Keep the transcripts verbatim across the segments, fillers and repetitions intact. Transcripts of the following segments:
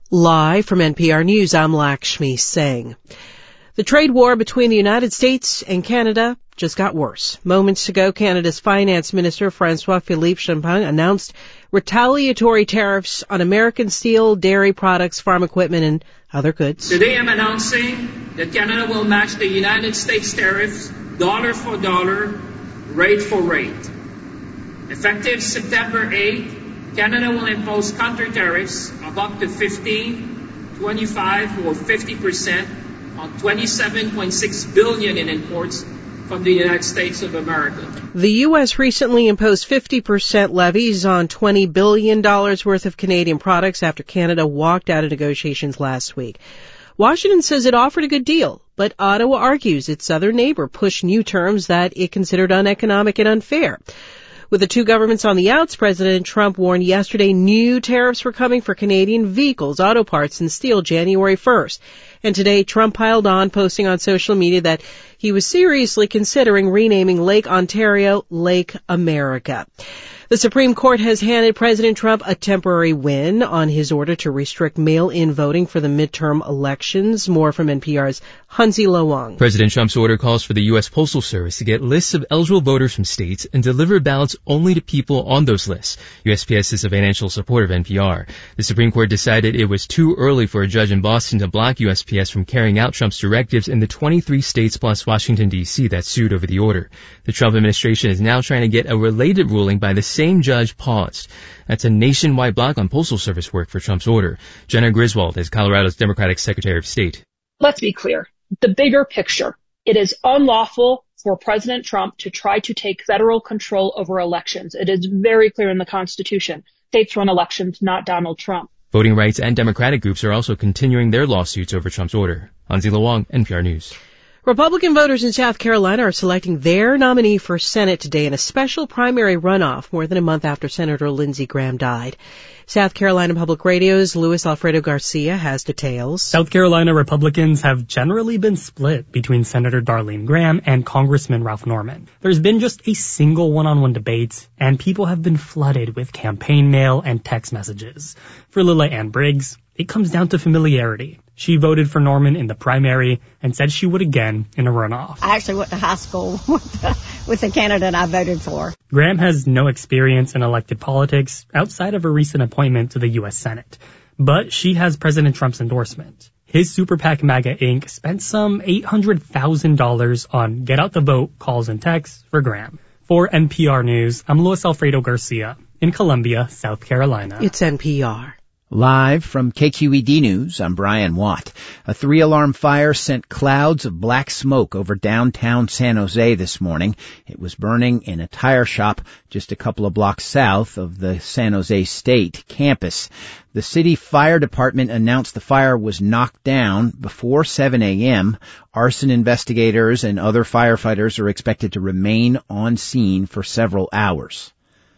Live from N P R News, I'm Lakshmi Singh. The trade war between the United States and Canada just got worse. Moments ago, Canada's Finance Minister, François-Philippe Champagne, announced retaliatory tariffs on American steel, dairy products, farm equipment, and other goods. Today I'm announcing that Canada will match the United States tariffs dollar for dollar, rate for rate. Effective September eighth, Canada will impose counter tariffs of up to fifteen, twenty-five, or fifty percent on twenty-seven point six billion dollars in imports from the United States of America. The U S recently imposed fifty percent levies on twenty billion dollars worth of Canadian products after Canada walked out of negotiations last week. Washington says it offered a good deal, but Ottawa argues its southern neighbor pushed new terms that it considered uneconomic and unfair. With the two governments on the outs, President Trump warned yesterday new tariffs were coming for Canadian vehicles, auto parts, and steel January first. And today, Trump piled on, posting on social media that he was seriously considering renaming Lake Ontario Lake America. The Supreme Court has handed President Trump a temporary win on his order to restrict mail-in voting for the midterm elections. More from N P R's Hansi Lo-Wang. President Trump's order calls for the U S Postal Service to get lists of eligible voters from states and deliver ballots only to people on those lists. U S P S is a financial supporter of N P R. The Supreme Court decided it was too early for a judge in Boston to block U S P S from carrying out Trump's directives in the twenty-three states plus Washington, D C that sued over the order. The Trump administration is now trying to get a related ruling by the same judge paused. That's a nationwide block on Postal Service work for Trump's order. Jenna Griswold is Colorado's Democratic Secretary of State. Let's be clear. The bigger picture. It is unlawful for President Trump to try to take federal control over elections. It is very clear in the Constitution. States run elections, not Donald Trump. Voting rights and Democratic groups are also continuing their lawsuits over Trump's order. Hansi Lo-Wang, N P R News. Republican voters in South Carolina are selecting their nominee for Senate today in a special primary runoff more than a month after Senator Lindsey Graham died. South Carolina Public Radio's Luis Alfredo Garcia has details. South Carolina Republicans have generally been split between Senator Darlene Graham and Congressman Ralph Norman. There's been just a single one-on-one debate, and people have been flooded with campaign mail and text messages. For Lila Ann Briggs, it comes down to familiarity. She voted for Norman in the primary and said she would again in a runoff. I actually went to high school with the, with the candidate I voted for. Graham has no experience in elected politics outside of a recent appointment to the U S Senate, but she has President Trump's endorsement. His Super PAC MAGA Incorporated spent some eight hundred thousand dollars on get out the vote calls and texts for Graham. For N P R News, I'm Luis Alfredo Garcia in Columbia, South Carolina. It's N P R. Live from K Q E D News, I'm Brian Watt. A three-alarm fire sent clouds of black smoke over downtown San Jose this morning. It was burning in a tire shop just a couple of blocks south of the San Jose State campus. The city fire department announced the fire was knocked down before seven a.m. Arson investigators and other firefighters are expected to remain on scene for several hours.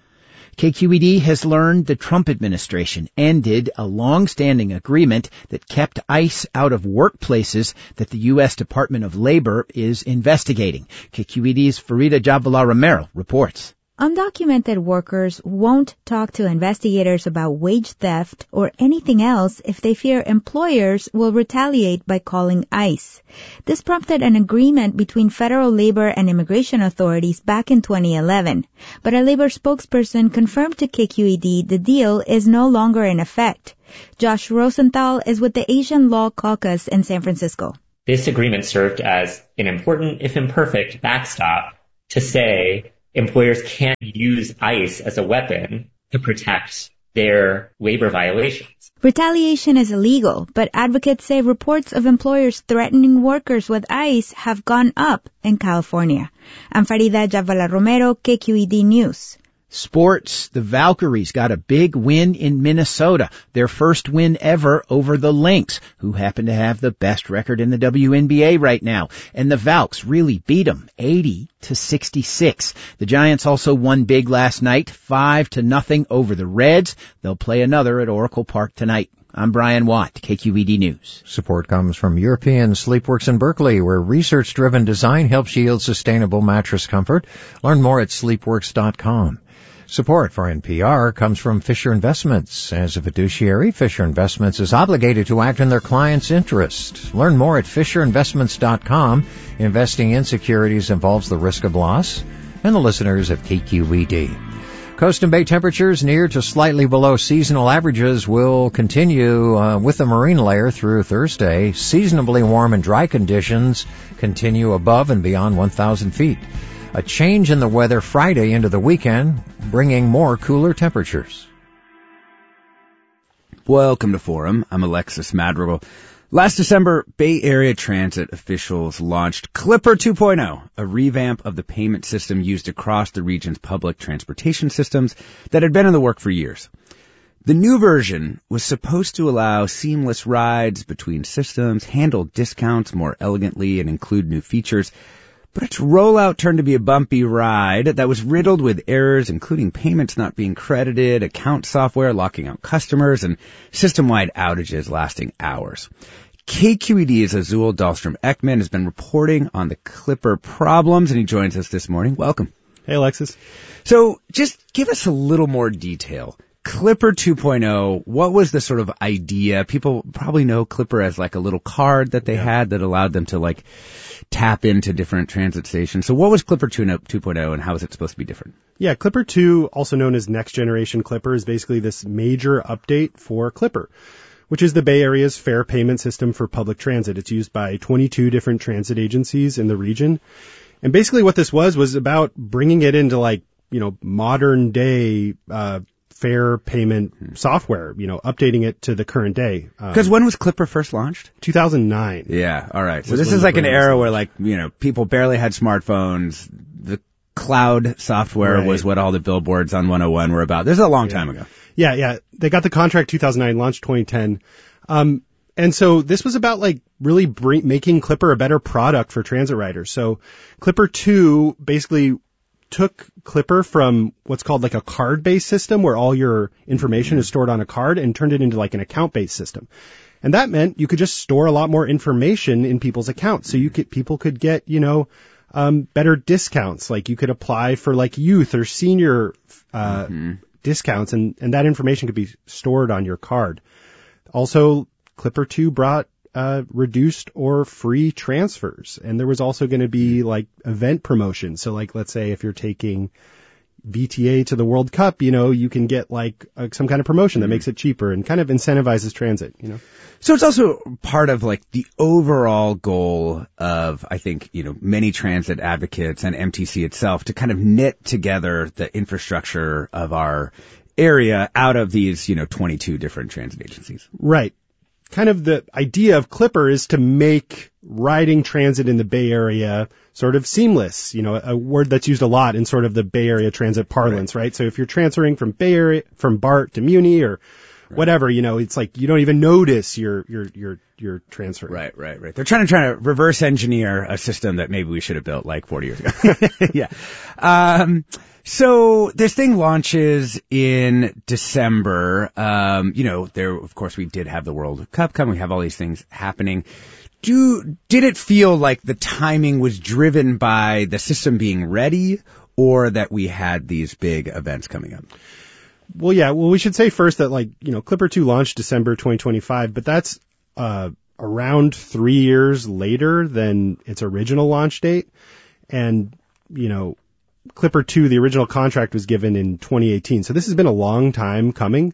K Q E D has learned the Trump administration ended a long-standing agreement that kept ICE out of workplaces that the U S Department of Labor is investigating. K Q E D's Farida Jhabvala Romero reports. Undocumented workers won't talk to investigators about wage theft or anything else if they fear employers will retaliate by calling ICE. This prompted an agreement between federal labor and immigration authorities back in twenty eleven. But a labor spokesperson confirmed to K Q E D the deal is no longer in effect. Josh Rosenthal is with the Asian Law Caucus in San Francisco. This agreement served as an important, if imperfect, backstop to say employers can't use ICE as a weapon to protect their labor violations. Retaliation is illegal, but advocates say reports of employers threatening workers with ICE have gone up in California. I'm Farida Jhabvala Romero, K Q E D News. Sports, the Valkyries got a big win in Minnesota, their first win ever over the Lynx, who happen to have the best record in the W N B A right now. And the Valks really beat them, eighty to sixty-six. The Giants also won big last night, five to nothing over the Reds. They'll play another at Oracle Park tonight. I'm Brian Watt, K Q E D News. Support comes from European Sleepworks in Berkeley, where research-driven design helps yield sustainable mattress comfort. Learn more at sleepworks dot com. Support for N P R comes from Fisher Investments. As a fiduciary, Fisher Investments is obligated to act in their clients' interest. Learn more at fisher investments dot com. Investing in securities involves the risk of loss. And the listeners of K Q E D. Coast and Bay temperatures near to slightly below seasonal averages will continue uh, with the marine layer through Thursday. Seasonably warm and dry conditions continue above and beyond one thousand feet. A change in the weather Friday into the weekend, bringing more cooler temperatures. Welcome to Forum. I'm Alexis Madrigal. Last December, Bay Area Transit officials launched Clipper two point oh, a revamp of the payment system used across the region's public transportation systems that had been in the works for years. The new version was supposed to allow seamless rides between systems, handle discounts more elegantly, and include new features. But its rollout turned to be a bumpy ride that was riddled with errors, including payments not being credited, account software locking out customers, and system-wide outages lasting hours. K Q E D's Azul Dahlstrom-Ekman has been reporting on the Clipper problems, and he joins us this morning. Welcome. Hey, Alexis. So just give us a little more detail. Clipper two point oh, what was the sort of idea? People probably know Clipper as like a little card that they yeah. had that allowed them to like tap into different transit stations. So what was Clipper two point oh and how is it supposed to be different? Yeah, Clipper two, also known as Next Generation Clipper, is basically this major update for Clipper, which is the Bay Area's fare payment system for public transit. It's used by twenty-two different transit agencies in the region. And basically what this was was about bringing it into like, you know, modern day uh fare payment hmm. software, you know, updating it to the current day. Because um, when was Clipper first launched? two thousand nine. Yeah, all right. So this is like an era where like, you know, people barely had smartphones. The cloud software right. was what all the billboards on one oh one were about. This is a long yeah. time ago. Yeah, yeah. They got the contract two thousand nine, launched twenty ten. Um, and so this was about like really bring, making Clipper a better product for transit riders. So Clipper two basically took Clipper from what's called like a card-based system where all your information mm-hmm. is stored on a card and turned it into like an account-based system. And that meant you could just store a lot more information in people's accounts. So you could, people could get, you know, um, better discounts. Like you could apply for like youth or senior, uh, mm-hmm. discounts and, and that information could be stored on your card. Also, Clipper two brought Uh, reduced or free transfers. And there was also going to be like event promotion. So like, let's say if you're taking V T A to the World Cup, you know, you can get like uh, some kind of promotion that makes it cheaper and kind of incentivizes transit, you know. So it's also part of like the overall goal of, I think, you know, many transit advocates and M T C itself to kind of knit together the infrastructure of our area out of these, you know, twenty-two different transit agencies. Right. Kind of the idea of Clipper is to make riding transit in the Bay Area sort of seamless, you know, a word that's used a lot in sort of the Bay Area transit parlance, right? right? So if you're transferring from Bay Area, from BART to Muni or right. whatever, you know, it's like you don't even notice your, your, your, your transfer. Right, right, right. They're trying to, try to reverse engineer a system that maybe we should have built like forty years ago. yeah. Um, So this thing launches in December. Um, you know, there, of course, we did have the World Cup come. We have all these things happening. Do, did it feel like the timing was driven by the system being ready or that we had these big events coming up? Well, yeah. Well, we should say first that like, you know, Clipper two launched December twenty twenty-five, but that's, uh, around three years later than its original launch date. And, you know, Clipper two, the original contract was given in twenty eighteen. So this has been a long time coming.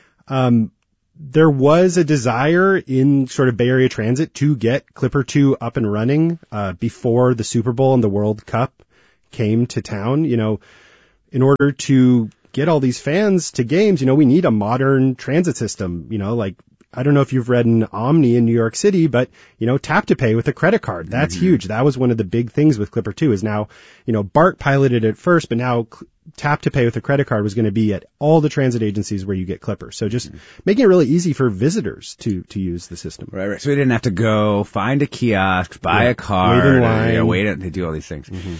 Um, there was a desire in sort of Bay Area Transit to get Clipper two up and running, uh, before the Super Bowl and the World Cup came to town. You know, in order to get all these fans to games, you know, we need a modern transit system, you know, like, I don't know if you've read an Omni in New York City, but, you know, tap to pay with a credit card. That's mm-hmm. huge. That was one of the big things with Clipper two is now, you know, BART piloted it first, but now cl- tap to pay with a credit card was going to be at all the transit agencies where you get Clipper. So just mm-hmm. making it really easy for visitors to, to use the system. Right, right. So we didn't have to go find a kiosk, buy yeah. a card, wait in line. Or, you know, wait and they do all these things. Mm-hmm.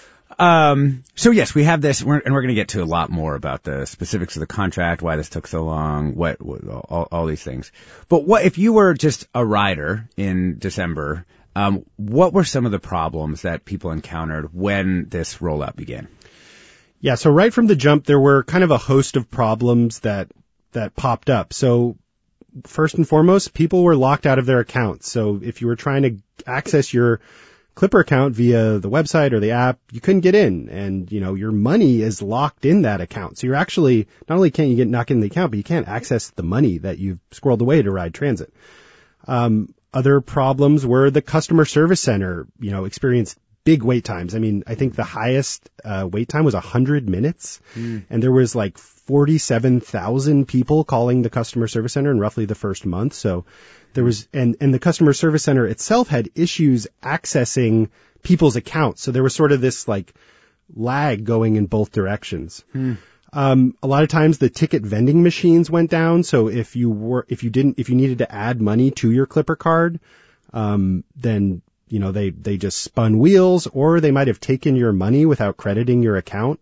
Um, so yes, we have this, we're, and we're going to get to a lot more about the specifics of the contract, why this took so long, what, what all, all these things. But what, if you were just a rider in December, um, what were some of the problems that people encountered when this rollout began? Yeah, so right from the jump, there were kind of a host of problems that that popped up. So first and foremost, people were locked out of their accounts. So if you were trying to access your Clipper account via the website or the app, you couldn't get in, and you know your money is locked in that account. So you're actually not only can't you get knocked in the account, but you can't access the money that you've squirreled away to ride transit. Um, other problems were the customer service center, you know, experienced big wait times. I mean, I think the highest uh, wait time was one hundred minutes, mm. and there was like forty-seven thousand people calling the customer service center in roughly the first month. So there was, and, and the customer service center itself had issues accessing people's accounts. So there was sort of this like lag going in both directions. Mm. Um, a lot of times the ticket vending machines went down. So if you were, if you didn't, if you needed to add money to your Clipper card, um, then you know, they, they just spun wheels, or they might have taken your money without crediting your account.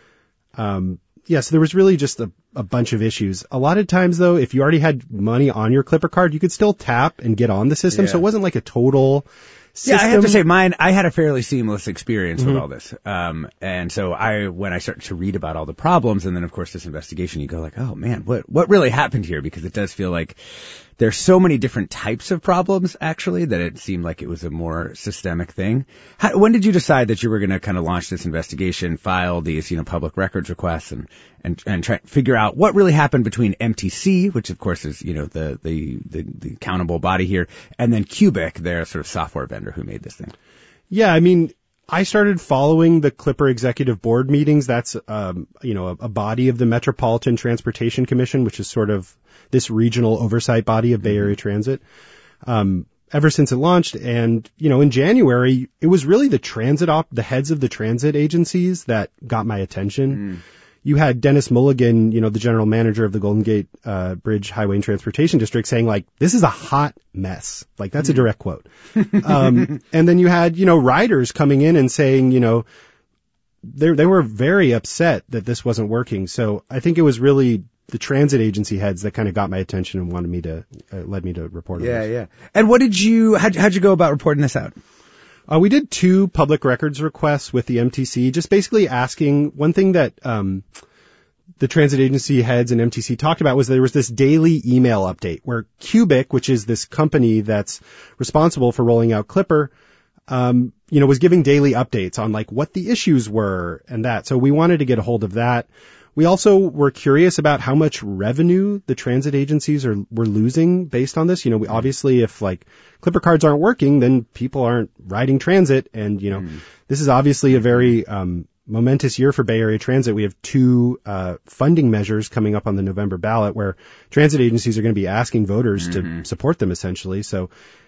Um, yeah, so there was really just a, a bunch of issues. A lot of times though, if you already had money on your Clipper card, you could still tap and get on the system. Yeah. So it wasn't like a total system. Yeah, I have to say mine, I had a fairly seamless experience mm-hmm. with all this. Um, and so I, when I started to read about all the problems and then of course this investigation, you go like, oh man, what, what really happened here? Because it does feel like there's so many different types of problems, actually, that it seemed like it was a more systemic thing. How, when did you decide that you were going to kind of launch this investigation, file these, you know, public records requests, and and and try to figure out what really happened between M T C, which of course is, you know, the the the, the accountable body here, and then Cubic, their sort of software vendor who made this thing? Yeah, I mean, I started following the Clipper Executive Board meetings. That's, um, you know, a, a body of the Metropolitan Transportation Commission, which is sort of this regional oversight body of Bay Area Transit, um, ever since it launched. And, you know, in January, it was really the transit op, the heads of the transit agencies that got my attention. Mm. You had Dennis Mulligan, you know, the general manager of the Golden Gate, uh, Bridge Highway and Transportation District, saying like, this is a hot mess. Like, that's mm. a direct quote. um, and then you had, you know, riders coming in and saying, you know, they they were very upset that this wasn't working. So I think it was really the transit agency heads that kind of got my attention and wanted me to, uh, led me to report on yeah, this. Yeah, yeah. And what did you, how'd, how'd you go about reporting this out? Uh, we did two public records requests with the M T C, just basically asking one thing that, um, the transit agency heads and M T C talked about was there was this daily email update where Cubic, which is this company that's responsible for rolling out Clipper, um, you know, was giving daily updates on like what the issues were and that. So we wanted to get a hold of that. We also were curious about how much revenue the transit agencies are were losing based on this. You know, we obviously, if like Clipper cards aren't working, then people aren't riding transit. And, you know, mm. this is obviously a very um momentous year for Bay Area Transit. We have two uh funding measures coming up on the November ballot where transit agencies are going to be asking voters mm-hmm. to support them essentially. So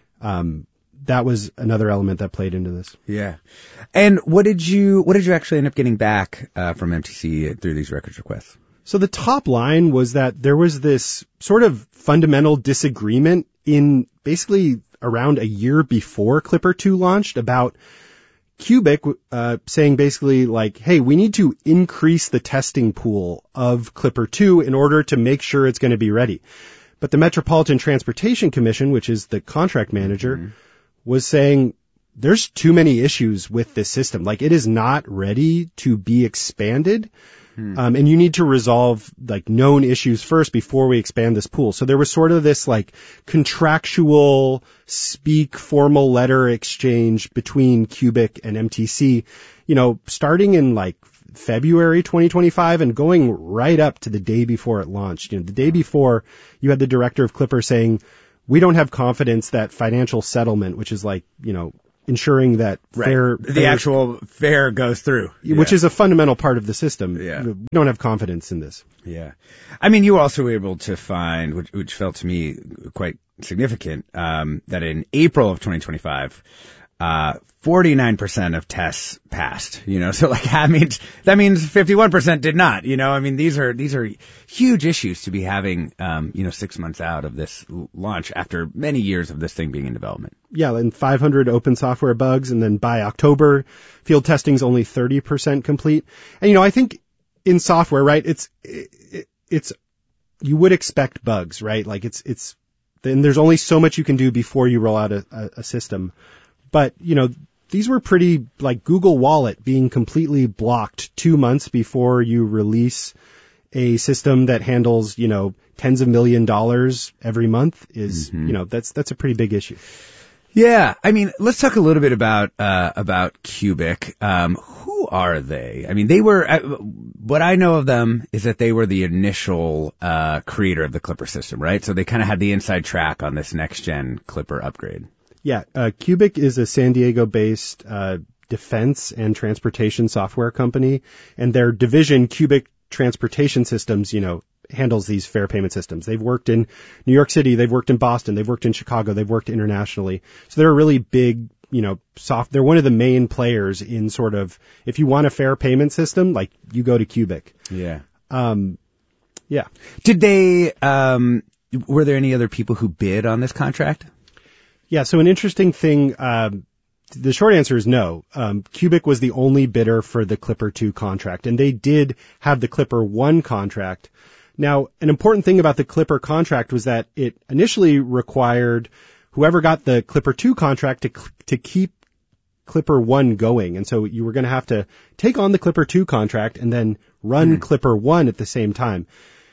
um that was another element that played into this. Yeah. And what did you, what did you actually end up getting back, uh, from M T C through these records requests? So the top line was that there was this sort of fundamental disagreement in basically around a year before Clipper two launched about Cubic, uh, saying basically like, hey, we need to increase the testing pool of Clipper two in order to make sure it's going to be ready. But the Metropolitan Transportation Commission, which is the contract manager, mm-hmm. was saying there's too many issues with this system. Like it is not ready to be expanded. Hmm. Um, and you need to resolve like known issues first before we expand this pool. So there was sort of this like contractual speak formal letter exchange between Cubic and M T C, you know, starting in like February twenty twenty-five and going right up to the day before it launched. You know, the day before you had the director of Clipper saying, we don't have confidence that financial settlement, which is like, you know, ensuring that right. fair, the fair, actual fare goes through, which yeah. is a fundamental part of the system. Yeah. We don't have confidence in this. Yeah. I mean, you also were able to find, which, which felt to me quite significant, um, that in April of twenty twenty-five, uh, forty-nine percent of tests passed, you know, so like that means, that means fifty-one percent did not, you know, I mean, these are, these are huge issues to be having, um, you know, six months out of this launch after many years of this thing being in development. Yeah, and five hundred open software bugs, and then by October, field testing's only thirty percent complete. And, you know, I think in software, right, it's, it, it's, you would expect bugs, right? Like it's, it's, then there's only so much you can do before you roll out a, a, a system. But, you know, these were pretty, like Google Wallet being completely blocked two months before you release a system that handles, you know, tens of million dollars every month is, mm-hmm. you know, that's, that's a pretty big issue. Yeah. I mean, let's talk a little bit about, uh, about Cubic. Um, who are they? I mean, they were, uh, what I know of them is that they were the initial, uh, creator of the Clipper system, right? So they kind of had the inside track on this next gen Clipper upgrade. Yeah. Uh, Cubic is a San Diego based, uh, defense and transportation software company, and their division, Cubic Transportation Systems, you know, handles these fare payment systems. They've worked in New York City, they've worked in Boston, they've worked in Chicago, they've worked internationally. So they're a really big, you know, soft, they're one of the main players in sort of, if you want a fare payment system, like you go to Cubic. Yeah. Um, yeah. Did they, um, were there any other people who bid on this contract? Yeah. So an interesting thing, um, the short answer is no. Um, Cubic was the only bidder for the Clipper two contract, and they did have the Clipper one contract. Now, an important thing about the Clipper contract was that it initially required whoever got the Clipper two contract to to keep Clipper one going. And so you were going to have to take on the Clipper two contract and then run mm. Clipper one at the same time.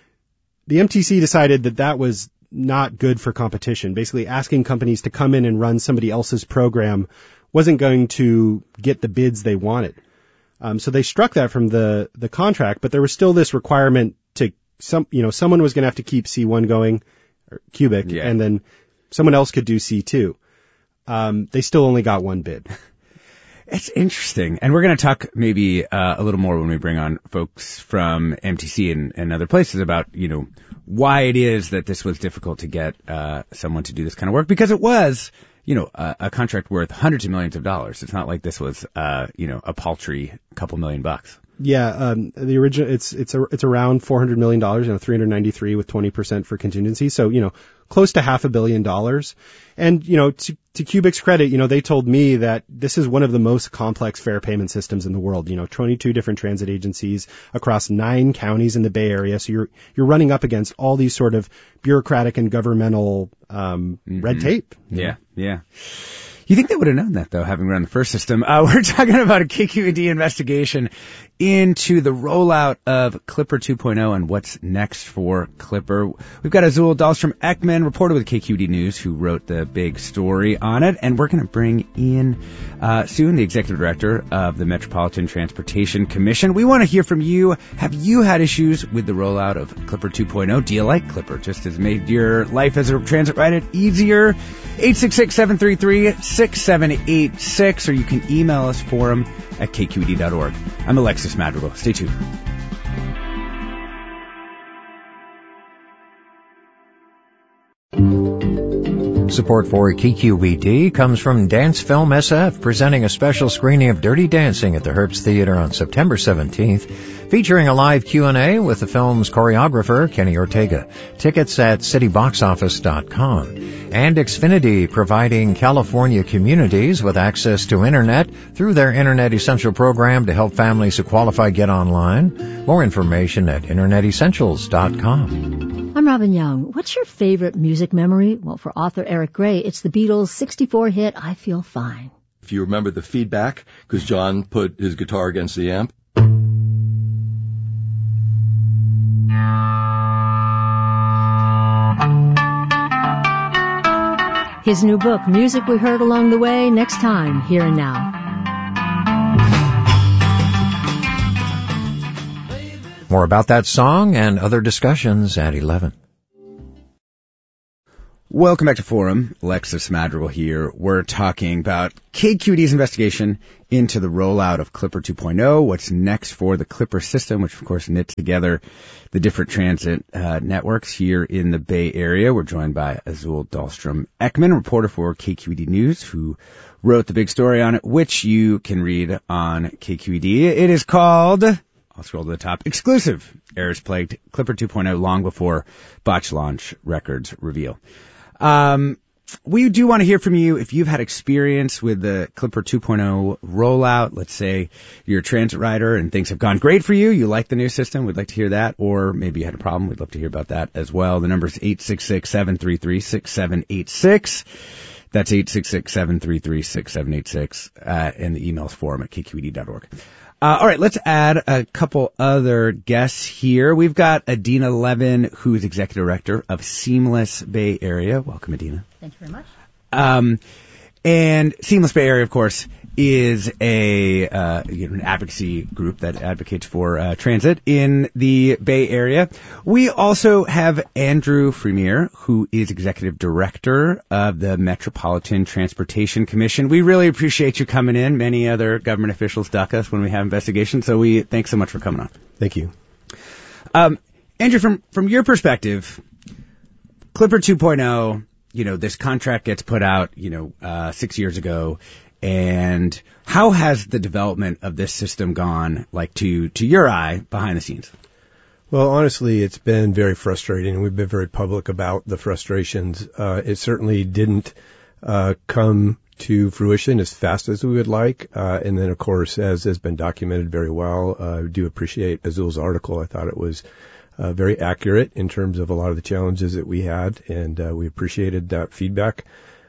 The M T C decided that that was not good for competition. Basically asking companies to come in and run somebody else's program wasn't going to get the bids they wanted. Um, so they struck that from the, the contract, but there was still this requirement to some, you know, someone was going to have to keep C one going, or Cubic, yeah. and then someone else could do C two. Um, they still only got one bid. It's interesting. And we're going to talk maybe uh, a little more when we bring on folks from M T C and, and other places about, you know, why it is that this was difficult to get uh, someone to do this kind of work, because it was, you know, a, a contract worth hundreds of millions of dollars. It's not like this was, uh, you know, a paltry couple million bucks. Yeah, um, the original, it's, it's, a, it's around four hundred million dollars, you know, three hundred ninety-three with twenty percent for contingency. So, you know, close to half a billion dollars. And, you know, to, to Cubic's credit, you know, they told me that this is one of the most complex fare payment systems in the world. You know, twenty-two different transit agencies across nine counties in the Bay Area. So you're, you're running up against all these sort of bureaucratic and governmental, um, mm-hmm. red tape. Yeah, yeah. You think they would have known that, though, having run the first system. Uh, we're talking about a K Q E D investigation into the rollout of Clipper two point oh and what's next for Clipper. We've got Azul Dahlstrom-Ekman, reporter with K Q E D News, who wrote the big story on it. And we're going to bring in uh, soon the executive director of the Metropolitan Transportation Commission. We want to hear from you. Have you had issues with the rollout of Clipper two point oh? Do you like Clipper? Just has made your life as a transit rider easier? eight six six, seven three three, six seven eight six, or you can email us forum at k q e d dot org. I'm Alexis Madrigal. Stay tuned. Support for K Q E D comes from Dance Film S F, presenting a special screening of Dirty Dancing at the Herbst Theater on September seventeenth, featuring a live Q and A with the film's choreographer, Kenny Ortega. Tickets at city box office dot com. And Xfinity, providing California communities with access to Internet through their Internet Essential program to help families who qualify get online. More information at internet essentials dot com. I'm Robin Young. What's your favorite music memory? Well, for author Eric Gray, it's the Beatles' sixty-four hit, I Feel Fine. If you remember the feedback, because John put his guitar against the amp. His new book, Music We Heard Along the Way, next time, Here and Now. More about that song and other discussions at eleven. Welcome back to Forum. Alexis Madrigal here. We're talking about K Q E D's investigation into the rollout of Clipper two point oh, what's next for the Clipper system, which of course knits together the different transit uh, networks here in the Bay Area. We're joined by Azul Dahlstrom-Ekman, reporter for K Q E D News, who wrote the big story on it, which you can read on K Q E D. It is called, I'll scroll to the top, Exclusive. Errors plagued Clipper two point oh long before botch launch records reveal. Um, we do want to hear from you if you've had experience with the Clipper two point oh rollout. Let's say you're a transit rider and things have gone great for you. You like the new system. We'd like to hear that. Or maybe you had a problem. We'd love to hear about that as well. The number is eight six six, seven three three, six seven eight six. That's eight six six, seven three three, six seven eight six, uh, and the email's forum at k q e d dot org. Uh, all right, let's add a couple other guests here. We've got Adina Levin, who's Executive Director of Seamless Bay Area. Welcome, Adina. Thank you very much. Um, and Seamless Bay Area, of course, is a uh, you know, an advocacy group that advocates for uh, transit in the Bay Area. We also have Andrew Fremier, who is Executive Director of the Metropolitan Transportation Commission. We really appreciate you coming in. Many other government officials duck us when we have investigations, so we thanks so much for coming on. Thank you. Um, Andrew, from from your perspective, Clipper two point oh, you know, this contract gets put out, you know, uh, six years ago. And how has the development of this system gone, like to, to your eye, behind the scenes? Well, honestly, it's been very frustrating, and we've been very public about the frustrations. Uh, it certainly didn't uh, come to fruition as fast as we would like. Uh, and then, of course, as has been documented very well, uh, I do appreciate Azul's article. I thought it was uh, very accurate in terms of a lot of the challenges that we had, and uh, we appreciated that feedback.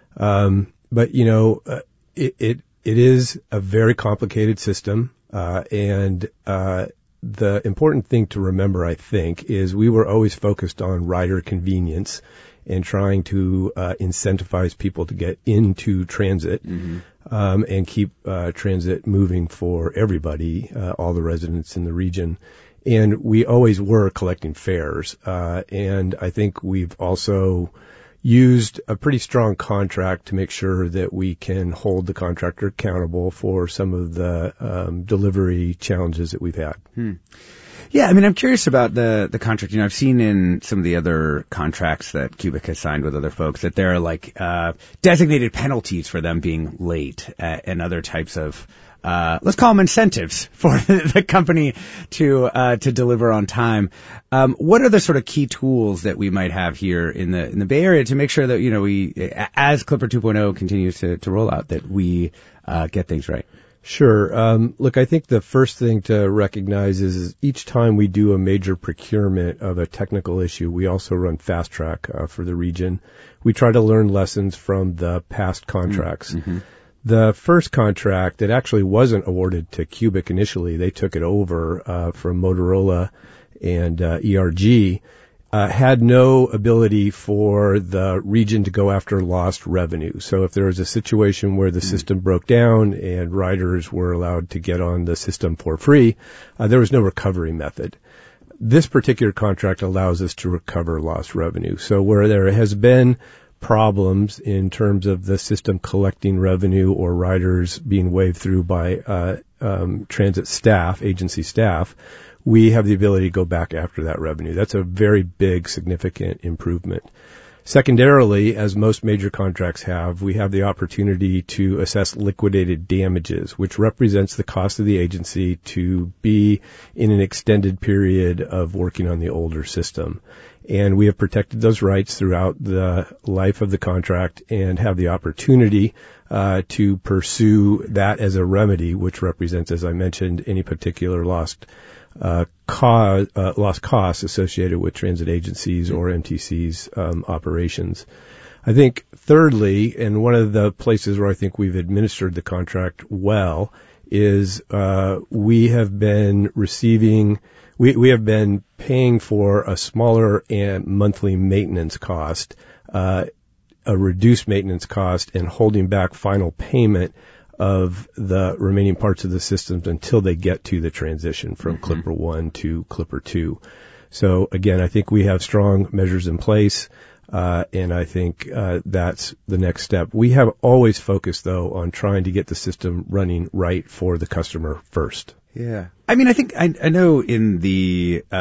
Um, but, you know, uh, It, it, it is a very complicated system, uh, and, uh, the important thing to remember, I think, is we were always focused on rider convenience and trying to, uh, incentivize people to get into transit, mm-hmm. um, and keep, uh, transit moving for everybody, uh, all the residents in the region. And we always were collecting fares, uh, and I think we've also used a pretty strong contract to make sure that we can hold the contractor accountable for some of the um, delivery challenges that we've had. Hmm. Yeah, I mean, I'm curious about the, the contract. You know, I've seen in some of the other contracts that Cubic has signed with other folks that there are like uh, designated penalties for them being late uh, and other types of Uh, let's call them incentives for the company to uh, to deliver on time. Um, what are the sort of key tools that we might have here in the in the Bay Area to make sure that, you know, we, as Clipper two point oh continues to, to roll out, that we uh, get things right? Sure. Um, look, I think the first thing to recognize is, is each time we do a major procurement of a technical issue, we also run fast track uh, for the region. We try to learn lessons from the past contracts. Mm-hmm. The first contract that actually wasn't awarded to Cubic initially, they took it over uh, from Motorola and uh, E R G, uh, had no ability for the region to go after lost revenue. So if there was a situation where the mm. system broke down and riders were allowed to get on the system for free, uh, there was no recovery method. This particular contract allows us to recover lost revenue. So where there has been problems in terms of the system collecting revenue or riders being waved through by uh, um, transit staff, agency staff, we have the ability to go back after that revenue. That's a very big, significant improvement. Secondarily, as most major contracts have, we have the opportunity to assess liquidated damages, which represents the cost of the agency to be in an extended period of working on the older system. And we have protected those rights throughout the life of the contract and have the opportunity uh, to pursue that as a remedy, which represents, as I mentioned, any particular lost uh, co- uh, lost costs associated with transit agencies or M T C's um, operations. I think thirdly, and one of the places where I think we've administered the contract well, is uh, we have been receiving We, we have been paying for a smaller and monthly maintenance cost, uh, a reduced maintenance cost, and holding back final payment of the remaining parts of the systems until they get to the transition from mm-hmm. Clipper one to Clipper two. So again, I think we have strong measures in place, uh, and I think uh, that's the next step. We have always focused, though, on trying to get the system running right for the customer first. Yeah. I mean, I think I, I know in the uh,